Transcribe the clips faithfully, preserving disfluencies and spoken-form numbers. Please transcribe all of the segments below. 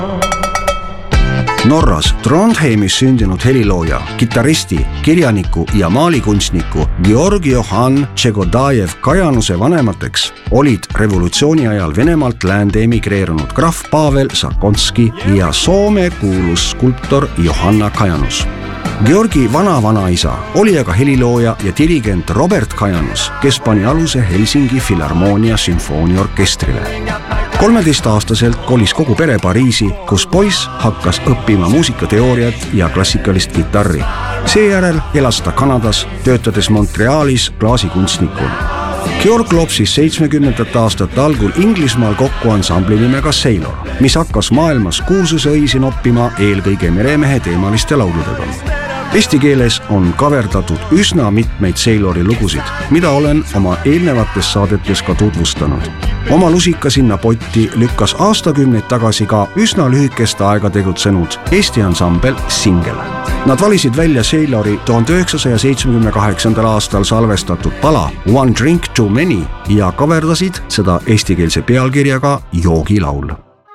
Norras Trondheimis sündinud helilooja, kitaristi, kirjaniku ja maalikunstniku Georgi Johann Tšegodajev Kajanuse vanemateks olid revolutsiooni ajal Venemaalt läände emigreerunud krahv Pavel Sakonski ja Soome kuulus skulptor Johanna Kajanus. Georgi vana-vanaisa oli aga helilooja ja dirigent Robert Kajanus, kes pani aluse Helsingi Filharmonia sümfooniaorkestrile. kolmeteistaastaselt kolis kogu pere Pariisi, kus poiss hakkas õppima muusikateooriat ja klassikalist kitarri. Seejärel elas ta Kanadas, töötades Montrealis klaasikunstnikuna. Georg loopsis seitsmekümnendate aastate algul Inglismaal kokku ansambli nimega Sailor, mis hakkas maailmas kuulsuse õisi noppima eelkõige meremehe teemaliste lauludega. Eesti keeles on kaverdatud üsna mitmeid Sailori lugusid, mida olen oma eelnevates saadetes ka tutvustanud. Oma lusika sinna potti lükkas aastakümneid tagasi ka üsna lühikest aega tegutsenud Eesti ansambel Singel. Nad valisid välja Sailori tuhande üheksasaja seitsmekümne kaheksandal aastal salvestatud pala One Drink Too Many ja kaverdasid seda eestikeelse pealkirjaga Joogilaul.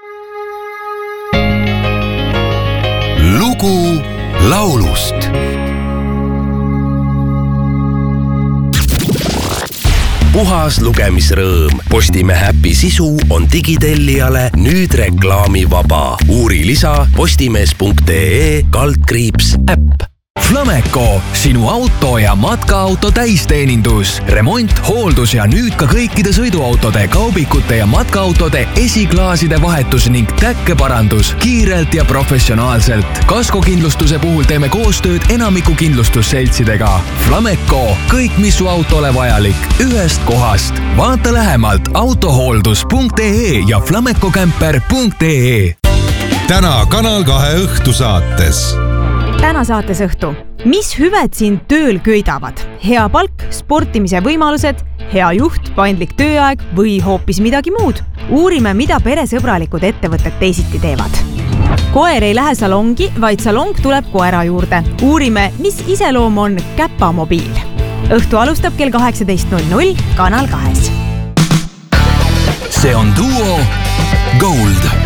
Lugu laulust. Puhas lugemisrõõm. Postimehe äpi sisu on digitellijale nüüd reklaamivaba. Uuri lisa postimees punkt ee kaldkriips äpp. Flameco, sinu auto ja matkaauto täisteenindus, remont, hooldus ja nüüd ka kõikide sõiduautode, kaubikute ja matkaautode esiklaaside vahetus ning täkkeparandus kiirelt ja professionaalselt. Kaskokindlustuse puhul teeme koostööd enamiku kindlustusseltsidega. Flameco, kõik mis su autole vajalik, ühest kohast. Vaata lähemalt autohooldus punkt ee ja flamecocamper punkt ee. Täna Kanal kahe õhtusaates. Täna saates õhtu. Mis hüved siin tööl köidavad? Hea palk, sportimise võimalused, hea juht, paindlik tööaeg või hoopis midagi muud? Uurime, mida peresõbralikud ettevõtted teisiti teevad. Koer ei lähe salongi, vaid salong tuleb koera juurde. Uurime, mis iseloom on käpamobiil. Õhtu alustab kell kaheksateist null null Kanal kahes. See on Duo Gold.